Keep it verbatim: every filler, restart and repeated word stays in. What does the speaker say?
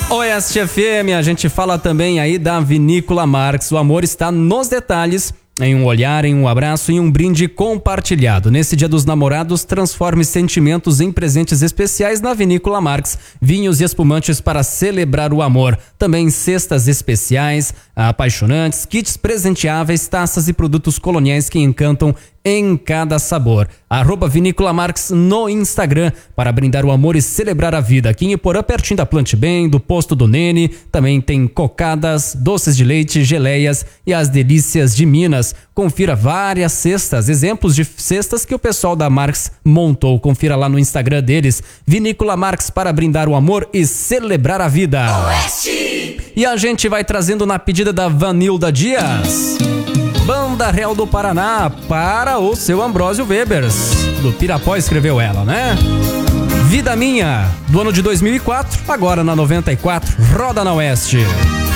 Oeste F M, a gente fala também aí da Vinícola Marx. O amor está nos detalhes, em um olhar, em um abraço, em um brinde compartilhado. Nesse Dia dos Namorados, transforme sentimentos em presentes especiais na Vinícola Marx. Vinhos e espumantes para celebrar o amor. Também cestas especiais, apaixonantes, kits presenteáveis, taças e produtos coloniais que encantam em cada sabor. Arroba Vinícola Marx no Instagram para brindar o amor e celebrar a vida. Aqui em Iporã, pertinho da Plante Bem, do Posto do Nene, também tem cocadas, doces de leite, geleias e as delícias de Minas. Confira várias cestas, exemplos de cestas que o pessoal da Marx montou. Confira lá no Instagram deles. Vinícola Marx para brindar o amor e celebrar a vida. Oeste! E a gente vai trazendo na pedida da Vanilda Dias. Banda Real do Paraná para o seu Ambrósio Webers. Do Pirapó escreveu ela, né? Vida Minha, do ano de dois mil e quatro, agora na noventa e quatro, roda na Oeste.